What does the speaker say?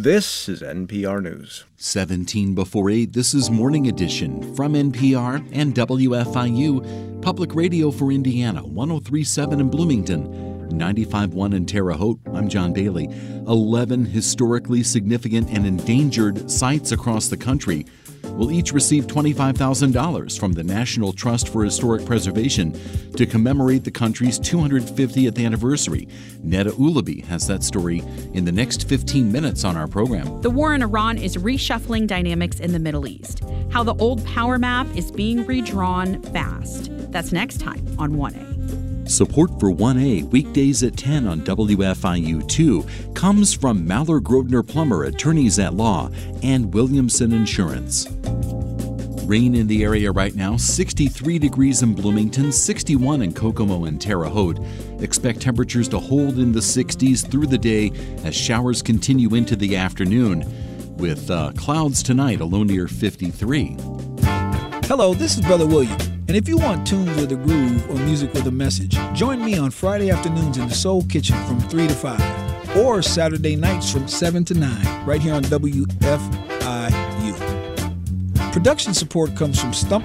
This is NPR News. 17 before 8, this is Morning Edition from NPR and WFIU, Public Radio for Indiana, 103.7 in Bloomington, 95.1 in Terre Haute. I'm John Bailey. 11 historically significant and endangered sites across the country will each receive $25,000 from the National Trust for Historic Preservation to commemorate the country's 250th anniversary. Neda Ulaby has that story in the next 15 minutes on our program. The war in Iran is reshuffling dynamics in the Middle East. How the old power map is being redrawn fast. That's next time on 1A. Support for 1A, weekdays at 10 on WFIU2, comes from Maller Grosvenor Plummer, attorneys at law, and Williamson Insurance. Rain in the area right now, 63 degrees in Bloomington, 61 in Kokomo and Terre Haute. Expect temperatures to hold in the 60s through the day as showers continue into the afternoon, with clouds tonight, a low near 53. Hello, this is Brother William. And if you want tunes with a groove or music with a message, join me on Friday afternoons in the Soul Kitchen from 3 to 5, or Saturday nights from 7 to 9, right here on WFIU. Production support comes from Stump